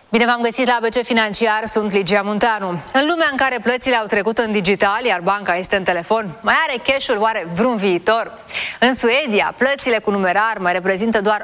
Bine v-am găsit la ABC Financiar, sunt Ligia Munteanu. În lumea în care plățile au trecut în digital, iar banca este în telefon, mai are cash-ul oare vreun viitor? În Suedia, plățile cu numerar mai reprezintă doar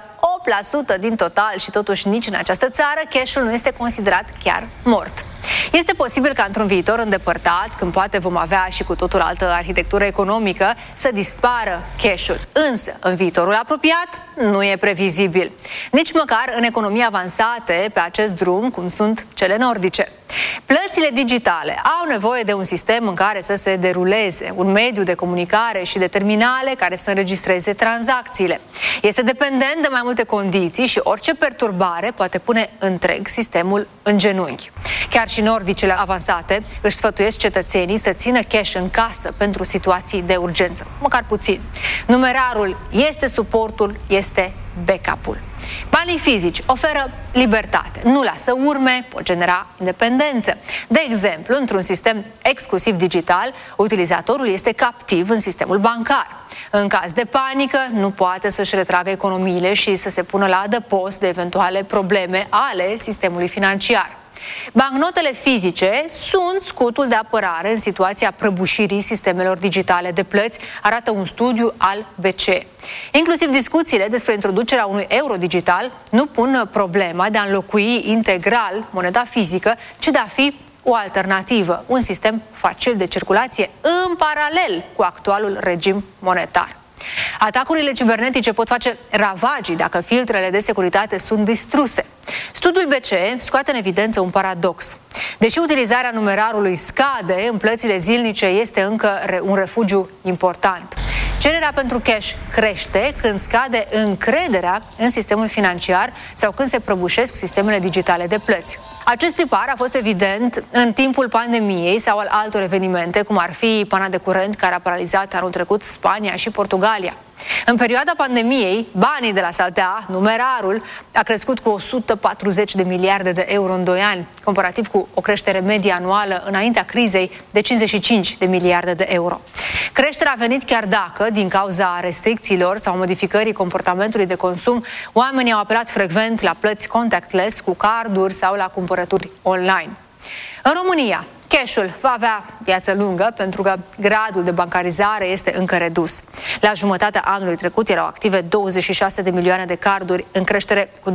8% din total și totuși nici în această țară cash-ul nu este considerat chiar mort. Este posibil ca într-un viitor îndepărtat, când poate vom avea și cu totul altă arhitectură economică, să dispară cash-ul. Însă, în viitorul apropiat, nu e previzibil. Nici măcar în economii avansate pe acest drum, cum sunt cele nordice. Plățile digitale au nevoie de un sistem în care să se deruleze, un mediu de comunicare și de terminale care să înregistreze tranzacțiile. Este dependent de mai multe condiții și orice perturbare poate pune întreg sistemul în genunchi. Chiar și nordicele avansate își sfătuiesc cetățenii să țină cash în casă pentru situații de urgență, măcar puțin. Numerarul este suportul, este backup-ul. Banii fizici oferă libertate, nu lasă urme, pot genera independență. De exemplu, într-un sistem exclusiv digital, utilizatorul este captiv în sistemul bancar. În caz de panică, nu poate să-și retragă economiile și să se pună la adăpost de eventuale probleme ale sistemului financiar. Bancnotele fizice sunt scutul de apărare în situația prăbușirii sistemelor digitale de plăți, arată un studiu al BCE. Inclusiv discuțiile despre introducerea unui euro digital nu pun problema de a înlocui integral moneda fizică, ci de a fi o alternativă, un sistem facil de circulație în paralel cu actualul regim monetar. Atacurile cibernetice pot face ravagii dacă filtrele de securitate sunt distruse. Studiul BCE scoate în evidență un paradox. Deși utilizarea numerarului scade, în plățile zilnice este încă un refugiu important. Cererea pentru cash crește când scade încrederea în sistemul financiar sau când se prăbușesc sistemele digitale de plăți. Acest tipar a fost evident în timpul pandemiei sau al altor evenimente, cum ar fi pana de curent care a paralizat anul trecut Spania și Portugalia. În perioada pandemiei, banii de la saltea, numerarul, a crescut cu 140 de miliarde de euro în 2 ani, comparativ cu o creștere medie anuală înaintea crizei de 55 de miliarde de euro. Creșterea a venit chiar dacă, din cauza restricțiilor sau modificării comportamentului de consum, oamenii au apelat frecvent la plăți contactless cu carduri sau la cumpărături online. În România, cash-ul va avea viață lungă pentru că gradul de bancarizare este încă redus. La jumătatea anului trecut erau active 26 de milioane de carduri, în creștere cu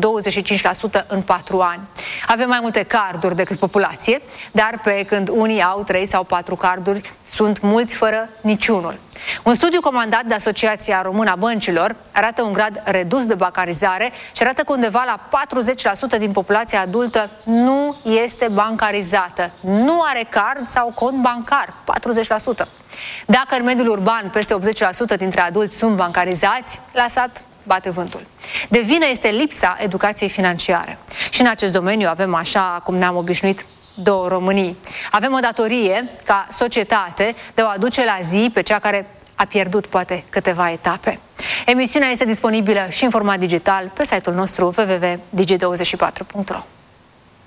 25% în 4 ani. Avem mai multe carduri decât populație, dar pe când unii au 3 sau 4 carduri, sunt mulți fără niciunul. Un studiu comandat de Asociația Română a Băncilor arată un grad redus de bancarizare și arată că undeva la 40% din populația adultă nu este bancarizată, nu are card sau cont bancar, 40%. Dacă în mediul urban peste 80% dintre adulți sunt bancarizați, la sat bate vântul. De vină este lipsa educației financiare. Și în acest domeniu avem, așa cum ne-am obișnuit, 2 Românii. Avem o datorie ca societate de a o aduce la zi pe cea care a pierdut poate câteva etape. Emisiunea este disponibilă și în format digital pe site-ul nostru www.digi24.ro.